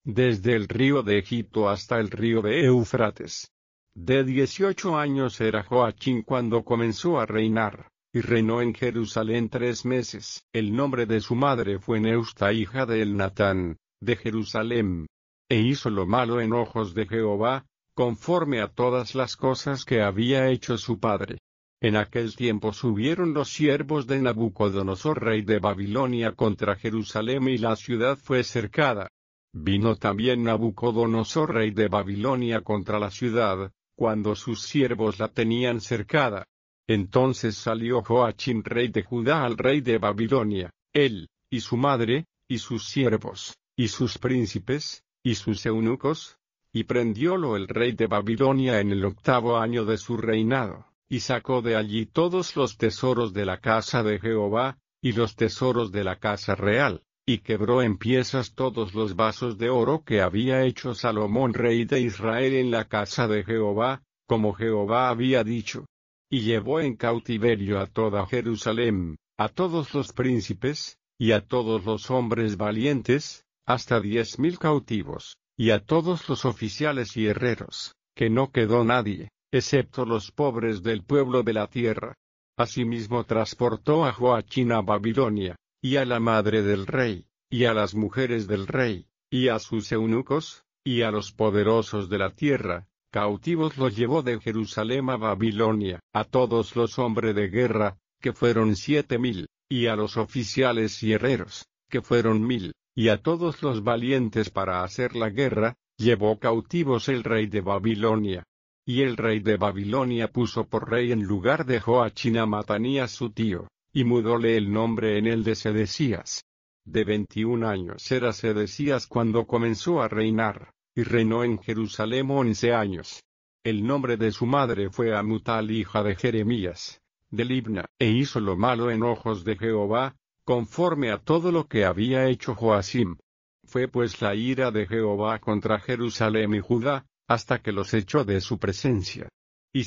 desde el río de Egipto hasta el río de Éufrates. De 18 años era Joachim cuando comenzó a reinar, y reinó en Jerusalén 3 meses. El nombre de su madre fue Neusta, hija de Elnatán, de Jerusalén. E hizo lo malo en ojos de Jehová, conforme a todas las cosas que había hecho su padre. En aquel tiempo subieron los siervos de Nabucodonosor, rey de Babilonia, contra Jerusalén, y la ciudad fue cercada. Vino también Nabucodonosor, rey de Babilonia, contra la ciudad, cuando sus siervos la tenían cercada. Entonces salió Joachim, rey de Judá, al rey de Babilonia, él, y su madre, y sus siervos, y sus príncipes, y sus eunucos, y prendiólo el rey de Babilonia en el 8º año de su reinado, y sacó de allí todos los tesoros de la casa de Jehová, y los tesoros de la casa real, y quebró en piezas todos los vasos de oro que había hecho Salomón, rey de Israel, en la casa de Jehová, como Jehová había dicho. Y llevó en cautiverio a toda Jerusalén, a todos los príncipes, y a todos los hombres valientes, hasta 10,000 cautivos, y a todos los oficiales y herreros, que no quedó nadie, excepto los pobres del pueblo de la tierra. Asimismo transportó a Joachim a Babilonia, y a la madre del rey, y a las mujeres del rey, y a sus eunucos, y a los poderosos de la tierra, cautivos los llevó de Jerusalén a Babilonia, a todos los hombres de guerra, que fueron 7,000, y a los oficiales y herreros, que fueron 1,000, y a todos los valientes para hacer la guerra, llevó cautivos el rey de Babilonia. Y el rey de Babilonia puso por rey en lugar de Joachim a Matanías su tío, y mudóle el nombre en el de Sedecías. De 21 años era Sedecías cuando comenzó a reinar, y reinó en Jerusalén 11 años. El nombre de su madre fue Amutal, hija de Jeremías, de Libna, e hizo lo malo en ojos de Jehová, conforme a todo lo que había hecho Joacim. Fue pues la ira de Jehová contra Jerusalén y Judá, hasta que los echó de su presencia. Y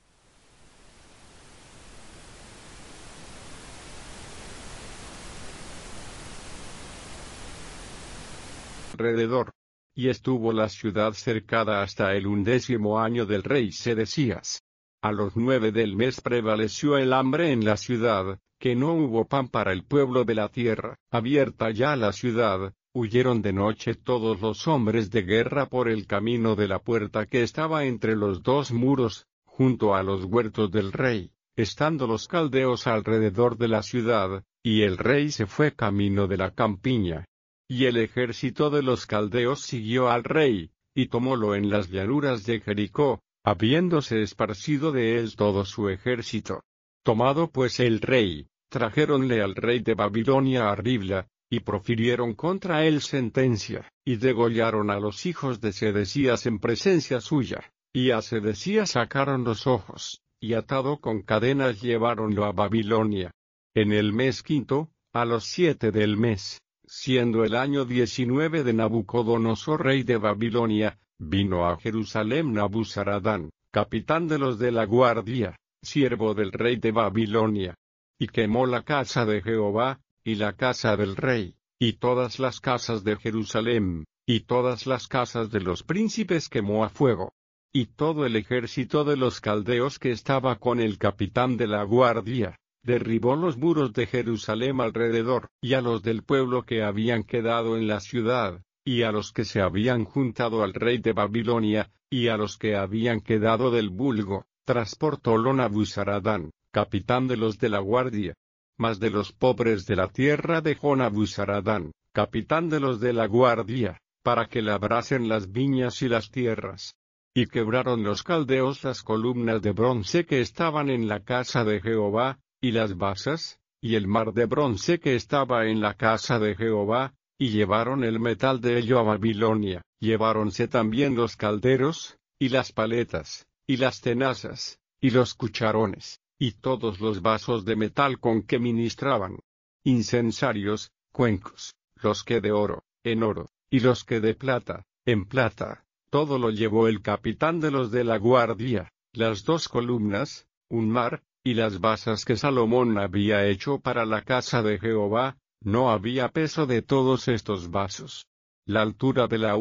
alrededor. Y estuvo la ciudad cercada hasta el 11º año del rey Sedecías. A los 9 del mes prevaleció el hambre en la ciudad, que no hubo pan para el pueblo de la tierra. Abierta ya la ciudad, huyeron de noche todos los hombres de guerra por el camino de la puerta que estaba entre los 2 muros, junto a los huertos del rey, estando los caldeos alrededor de la ciudad, y el rey se fue camino de la campiña. Y el ejército de los caldeos siguió al rey, y tomólo en las llanuras de Jericó, habiéndose esparcido de él todo su ejército. Tomado pues el rey, trajéronle al rey de Babilonia a Ribla, y profirieron contra él sentencia, y degollaron a los hijos de Sedecías en presencia suya, y a Sedecías sacaron los ojos, y atado con cadenas lleváronlo a Babilonia. En el mes 5, a los 7 del mes, siendo el año 19 de Nabucodonosor, rey de Babilonia, vino a Jerusalén Nabuzaradán, capitán de los de la guardia, siervo del rey de Babilonia, y quemó la casa de Jehová, y la casa del rey, y todas las casas de Jerusalén, y todas las casas de los príncipes quemó a fuego. Y todo el ejército de los caldeos que estaba con el capitán de la guardia, derribó los muros de Jerusalén alrededor, y a los del pueblo que habían quedado en la ciudad, y a los que se habían juntado al rey de Babilonia, y a los que habían quedado del vulgo, transportólo Nabuzaradán, capitán de los de la guardia. Mas de los pobres de la tierra dejó Nabuzaradán, capitán de los de la guardia, para que labrasen las viñas y las tierras. Y quebraron los caldeos las columnas de bronce que estaban en la casa de Jehová, y las basas, y el mar de bronce que estaba en la casa de Jehová, y llevaron el metal de ello a Babilonia. Lleváronse también los calderos, y las paletas, y las tenazas, y los cucharones, y todos los vasos de metal con que ministraban. Incensarios, cuencos, los que de oro, en oro, y los que de plata, en plata. Todo lo llevó el capitán de los de la guardia, las 2 columnas, un mar, y las basas que Salomón había hecho para la casa de Jehová. No había peso de todos estos vasos. La altura de la